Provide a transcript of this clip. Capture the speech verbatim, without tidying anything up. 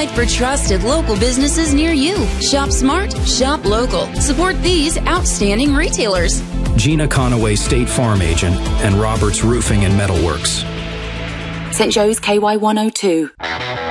Fight for trusted local businesses near you. Shop smart, shop local. Support these outstanding retailers. Gina Conaway, State Farm Agent, and Roberts Roofing and Metalworks. Saint Joe's K Y one oh two.